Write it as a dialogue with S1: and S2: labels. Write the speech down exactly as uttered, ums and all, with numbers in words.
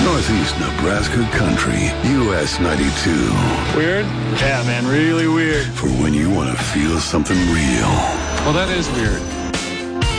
S1: Northeast Nebraska Country, U S ninety-two.
S2: Weird? Yeah, man, really weird.
S1: For when you want to feel something real.
S2: Well, that is weird.